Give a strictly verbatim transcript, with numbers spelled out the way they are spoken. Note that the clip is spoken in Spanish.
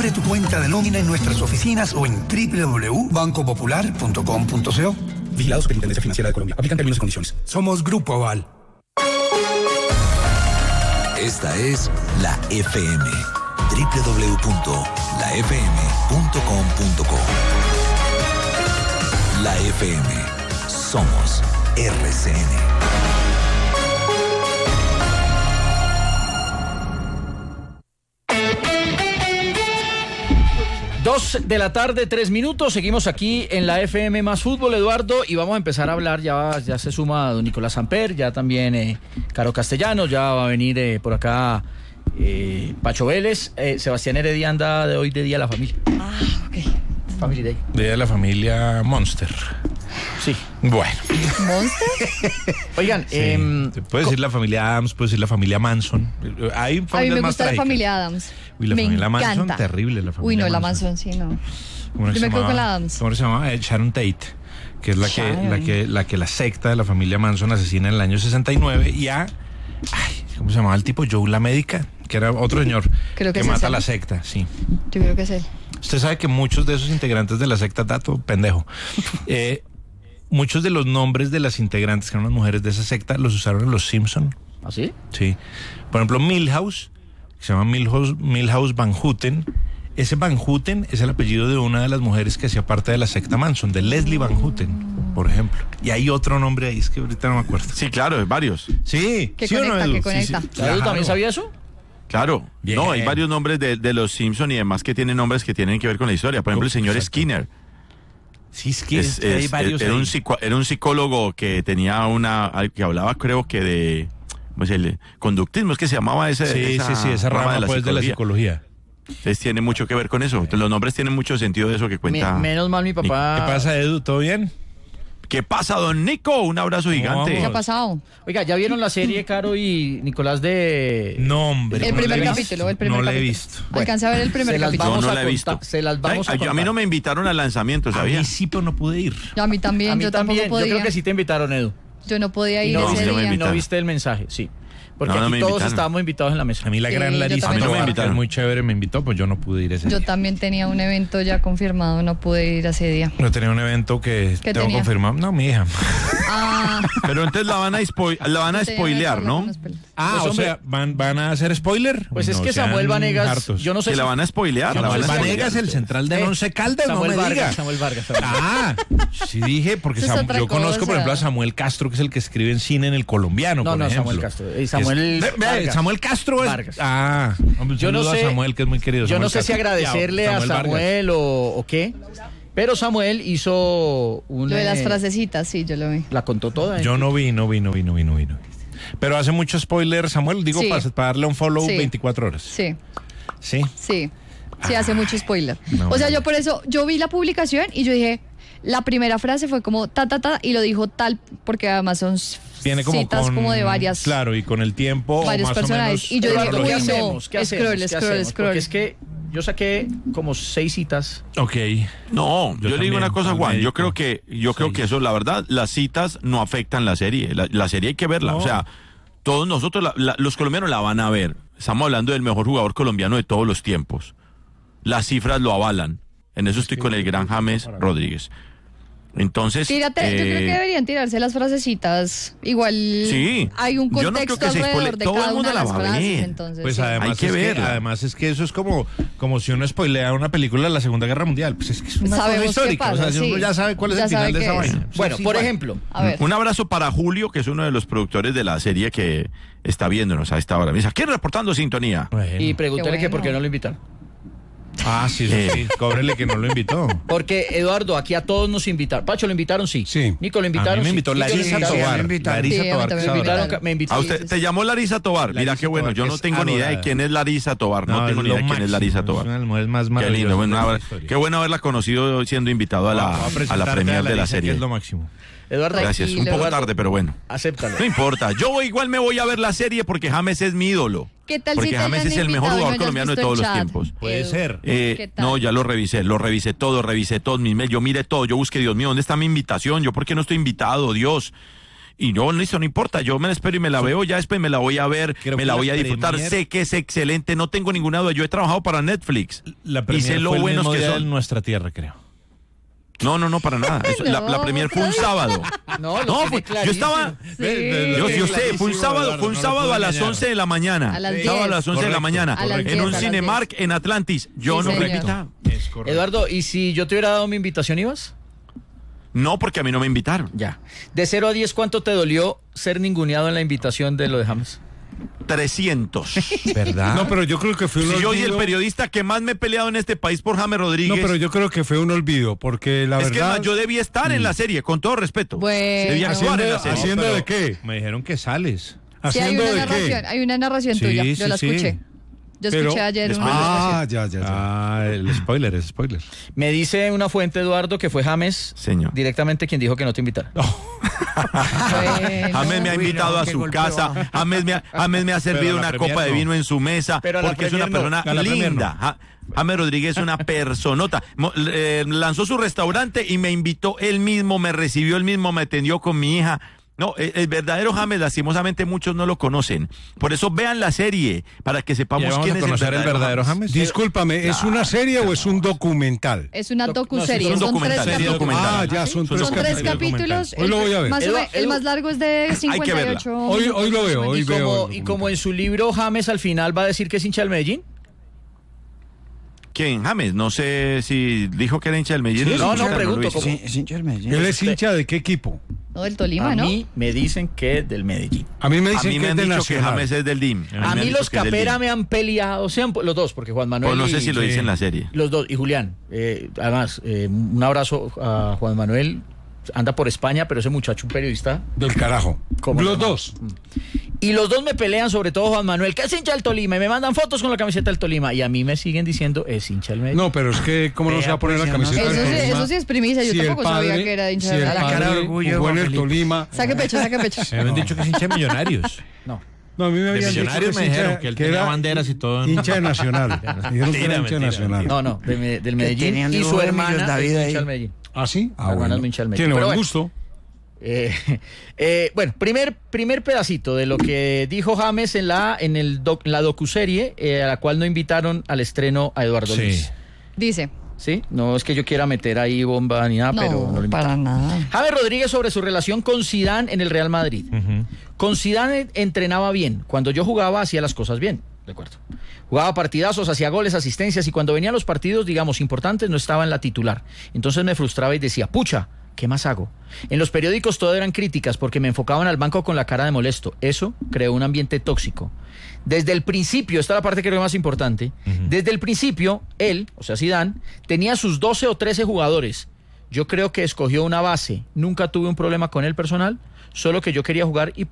Abre tu cuenta de nómina en nuestras oficinas o en doble u doble u doble u punto banco popular punto com punto co. Vigilado Superintendencia Financiera de Colombia. Aplican términos y condiciones. Somos Grupo Aval. Esta es la F M. doble u doble u doble u punto la f m punto com punto co. La F M. Somos R C N. Dos de la tarde, tres minutos, seguimos aquí en la F M más fútbol, Eduardo, y vamos a empezar a hablar, ya, ya se suma don Nicolás Samper, ya también eh, Caro Castellanos, ya va a venir eh, por acá eh, Pacho Vélez, eh, Sebastián Heredia anda de hoy de Día de la Familia. Ah, ok. Family Day. Día de la Familia Monster. Sí. Bueno. ¿Monster? Oigan, Sí. eh, puede decir la familia Adams, puede decir la familia Manson. Hay A mí familias me más gusta la trágicas. familia Adams. Uy, la me familia Manson, encanta. terrible la familia Uy, no, la Manson. Manson, sí, no. ¿Cómo Yo se me quedo llamaba? con la Adams. ¿Cómo se llamaba? Eh, Sharon Tate, que es la que, Sharon. la que la que la secta de la familia Manson asesina en el año sesenta y nueve y a ay, ¿cómo se llamaba el tipo? Joe la médica, que era otro señor Creo que que es mata ese. a la secta, sí. Yo creo que es él. Usted sabe que muchos de esos integrantes de la secta, dato pendejo, eh, muchos de los nombres de las integrantes, que eran las mujeres de esa secta, los usaron en Los Simpson. ¿ah, sí? Sí. Por ejemplo, Milhouse, que se llama Milhouse, Milhouse Van Houten. Ese Van Houten es el apellido de una de las mujeres que hacía parte de la secta Manson, de Leslie Van Houten, por ejemplo. Y hay otro nombre ahí, es que ahorita no me acuerdo. Sí, claro, varios. Sí, Que ¿sí o no, conecta, Edu? que Sí, conecta. sí, ¿Edu claro. también sabía eso? Claro. Bien. No, hay varios nombres de, de los Simpson y demás que tienen nombres que tienen que ver con la historia. Por ejemplo, el señor Exacto. Skinner. Sí, es que Es- es- hay es- varios era, ahí. un psico- era un psicólogo que tenía una, que hablaba creo que de, ¿cómo se llama? Conductismo, es que se llamaba ese. Sí, sí, sí, esa rama, de pues, de la psicología. Entonces tiene mucho que ver con eso. Entonces, los nombres tienen mucho sentido de eso que cuenta. Me- menos mal mi papá. ¿Qué pasa, Edu? ¿Todo bien? ¿Qué pasa, don Nico? Un abrazo gigante. ¿Qué ha pasado? Oiga, ¿ya vieron la serie, Caro y Nicolás, de... No, hombre. El no primer la he visto. capítulo, el primer No la he capítulo. visto. Alcancé a ver el primer se las capítulo. No, vamos no a la he contar, visto. se las vamos Ay, a yo- a mí contar. no me invitaron al lanzamiento, A ¿sabía? mí sí, pero no pude ir. A mí también, A mí yo también, tampoco yo podía. creo que sí te invitaron, Edu. Yo no podía Y ir no, No, ese no me día. invitaron. no viste el mensaje, sí. Porque No, no aquí me todos invitaron. estábamos invitados en la mesa. A mí la Sí, gran yo Larisa también. A mí no me Tobar, que es invitaron. muy chévere, me invitó, pues yo no pude ir ese Yo día. también tenía un evento ya confirmado, no pude ir ese día. Yo tenía un evento que ¿Qué tengo tenía? confirmado. No, mi hija. Ah, Pero entonces la van a, spoil- la van a yo tenía spoilear, que ¿no? con los pelos. Ah, Pues, o hombre, sea, ¿van, ¿van a hacer spoiler? Pues es No que sean Samuel Vanegas, hartos. yo no sé Que la si- van a spoilear. Yo la no van sé a si- Samuel spoilear. Vanegas, el central de Eh, Once Caldas, Samuel no me Vargas, diga. Samuel Vargas. Samuel. Ah, sí dije, porque Eso es Sam- otra yo conozco, por cosa. ejemplo, a Samuel Castro, que es el que escribe en cine en El Colombiano, No, por no, ejemplo. Samuel Castro. Eh, Es- Samuel Ve- ve, Vargas. Samuel Castro es... Vargas. Ah, hombre, Yo no saludo a sé- Samuel, que es muy querido. Yo no Samuel sé si Castro. agradecerle Ya, a Vargas. Samuel o, o qué, pero Samuel hizo un... Lo de las eh, frasecitas, sí, yo lo vi. La contó toda. ¿eh? Yo no vi, no vi, no vi, no vi, no vi. no vi. Pero hace mucho spoiler, Samuel, digo, Sí. para, para darle un follow Sí. veinticuatro horas. Sí, Sí. sí. Sí, hace mucho spoiler. No, o sea, no. yo por eso, yo vi la publicación y yo dije, la primera frase fue como ta, ta, ta, y lo dijo tal, porque además son Viene como citas con, como de varias, Claro, y con el tiempo. o varios más o personajes. menos, Y yo dije, Eduardo, uy, ¿qué no, hacemos? ¿Qué hacemos? scroll, ¿Qué scroll, hacemos? scroll. Porque es que yo saqué como seis citas. Ok. No, Yo yo, le digo también, una cosa, al Juan. médico. Yo creo que, yo creo Sí. que eso, la verdad, las citas no afectan la serie. La, la serie hay que verla. No. O sea, todos nosotros, la- la- los colombianos la van a ver. Estamos hablando del mejor jugador colombiano de todos los tiempos. Las cifras lo avalan. En eso estoy con el gran James Rodríguez. Entonces. Tírate, yo creo eh, que deberían tirarse las frasecitas. Igual Sí. hay un Yo no creo contexto que se spoile- alrededor de todo el cada mundo una de la las va a frases, ver. entonces Pues sí. además, Hay que es que, verla. además es que eso es como, como si uno spoilea una película de la Segunda Guerra Mundial. Pues es que es una cosa Sabemos qué histórica. pasa, o sea, si uno sí. ya sabe cuál es Ya el final sabe de esa qué es. vaina. Pues Bueno, es por igual. ejemplo, A ver. Un abrazo para Julio, que es uno de los productores de la serie que está viéndonos a esta hora. Me dice, aquí reportando sintonía. Bueno. y pregúntale Qué que por qué bueno. no lo invitaron. Ah, sí, eso Eh. sí. Cóbrele que no lo invitó. Porque, Eduardo, aquí a todos nos invitaron. Pacho, ¿lo invitaron? Sí. Sí. Nico, ¿lo A invitaron? mí me Sí. invitó Nico, ¿lo Larisa invitaron? Sí, Tobar. me invitaron. Larisa Sí, a mí Tobar. también que Me me es ahora- invitaron, me A invitaron. usted sí, te sí. llamó Larisa Tobar. Mira Larisa qué bueno. Tobar, Yo que no es tengo ni idea de adorada. quién es Larisa Tobar. No, No, tengo es ni idea lo de quién es máximo, Larisa es Tobar. una de las mujeres más Qué maravillosas lindo. Bueno, de la abra- historia. qué bueno haberla conocido siendo invitado a la, Voy a la presentarte premier de la Larisa, serie. que es lo máximo. Eduardo, Gracias. Un Tranquilo. poco tarde, pero bueno. acéptalo. No importa. Yo igual me voy a ver la serie porque James es mi ídolo. ¿Qué tal Porque si te James hayan es el mejor invitado y no jugador hayas colombiano de visto todos el los chat? tiempos. Puede Edu, ser. Eh, ¿qué tal? no, ya lo revisé, lo revisé todo, revisé todos mis mails, yo miré todo, yo busqué, Dios mío, ¿dónde está mi invitación? Yo, ¿por qué no estoy invitado, Dios? Y no, listo, no importa, yo me la espero y me la veo, ya después me la voy a ver, Creo me que la la voy a disfrutar, premier- sé que es excelente, no tengo ninguna duda, yo he trabajado para Netflix La y premier sé lo fue el buenos mismo que día son. en nuestra tierra, creo. No, no, no, para nada. Eso, la, la No, premier fue un sábado. No, lo No, tiene fue- yo clarísimo. estaba, Sí. yo, yo sé, fue un Clarísimo, sábado, Eduardo, fue un no lo sábado puedo a las engañar. once de la mañana. A las Sábado a diez. las once de la Correcto. mañana. A las En diez, a un las Cinemark en Atlantis. Yo Sí, no señor. repita. Es correcto. Eduardo, ¿y si yo te hubiera dado mi invitación, ibas? No, porque a mí no me invitaron. Ya. De cero a diez, ¿cuánto te dolió ser ninguneado en la invitación de lo de James? trescientos. ¿Verdad? No, pero yo creo que fue un Si yo soy el olvido. periodista que más me he peleado en este país por James Rodríguez. No, pero yo creo que fue un olvido, porque la es que verdad. más, yo debía estar en la serie, con todo respeto. Bueno. Debía actuar en la Haciendo, serie. haciendo pero de qué? Me dijeron que sales. Sí, hay ¿Haciendo una de narración, qué? hay una narración Sí, tuya, sí, yo la sí. escuché. Yo Pero- escuché ayer una Ah, narración. ya, ya, ya. Ah, el spoiler, es spoiler. Me dice una fuente, Eduardo, que fue James Señor. directamente quien dijo que no te invitara. Bueno. James me ha invitado a su casa, James me ha, James me ha servido Pero a la una premier copa de no. vino en su mesa, Pero a la porque es una premier no. persona A la premier linda. no. Ja- James Rodríguez es una personota. Mo- eh, lanzó su restaurante y me invitó él mismo, me recibió él mismo, me atendió con mi hija. No, el, el verdadero James, lastimosamente muchos no lo conocen. Por eso vean la serie, para que ¿Ya sepamos vamos quién a es conocer el verdadero James? Discúlpame, ¿es una serie o es un documental? Es una No, docuserie, no, sí, es un son tres documental, serie capítulos. documental. Ah, ya, son, Son tres Son tres capítulos. capítulos. Hoy lo voy a ver. Más o Edu- menos, el Edu- más largo es de cincuenta y ocho. Hoy- hoy lo veo, hoy Y veo como, el y como en su libro James al final va a decir que es hincha del Medellín. ¿Quién? James, no sé si dijo que era hincha del Medellín. Sí, no, Lo no, hizo, pregunto, lo hizo. ¿cómo? Sí, es hincha del Medellín. ¿Él es hincha de qué equipo? No, del Tolima, A ¿no? mí me dicen que es del Medellín. A mí me A dicen mí que me es han de dicho que Nacional. James es del D I M. A me han mí dicho los que es del D I M. Capera me han peleado, sean los dos, porque Juan Manuel. Pues no sé y- si lo sí. dice en la serie. Los dos, y Julián. eh, además, eh, un abrazo a Juan Manuel. Anda por España, pero ese muchacho, un periodista. Del carajo. ¿Cómo Los no? dos. Y los dos me pelean, sobre todo Juan Manuel, que es hincha del Tolima, y me mandan fotos con la camiseta del Tolima. Y a mí me siguen diciendo, es hincha del Medellín. No, pero es que, ¿cómo no se va a poner la Vea, pues, camiseta Eso del sí, Tolima? eso sí es primicia, yo Si el tampoco sabía padre- que era hincha si de el la cara de padre orgullo, jugó en el Juan Felipe. Tolima. Saque pecho, saque pecho. Me habían dicho que es hincha de Millonarios. No. No, a mí me De habían dicho Millonarios que me es dijeron hincha- que él que tenía era banderas y todo. hincha de Nacional. Dijeron que era Mentira, hincha de mentira, Nacional. No, no, de Me- del Medellín. tenía un Y su dibujo de hermana Millos es David hincha ahí. del Medellín. ¿Ah, sí? Ah, La hermana bueno. es hincha del Medellín. Tiene Pero buen bueno. gusto. Eh, eh, bueno, primer, primer pedacito de lo que dijo James en la, en el doc- la docuserie, eh, a la cual no invitaron al estreno a Eduardo Sí. Luis. Dice. ¿Sí? No es que yo quiera meter ahí bomba ni nada, No, pero no lo para invitaron. nada. James Rodríguez sobre su relación con Zidane en el Real Madrid. Ujú. Con Zidane entrenaba bien. Cuando yo jugaba hacía las cosas bien, de acuerdo. Jugaba partidazos, hacía goles, asistencias, y cuando venían los partidos, digamos, importantes, no estaba en la titular. Entonces me frustraba y decía, pucha, ¿qué más hago? En los periódicos todo eran críticas porque me enfocaban al banco con la cara de molesto. Eso creó un ambiente tóxico. Desde el principio, esta es la parte que creo más importante, desde el principio, él, o sea, Zidane, tenía sus doce o trece jugadores. Yo creo que escogió una base. Nunca tuve un problema con el personal, solo que yo quería jugar y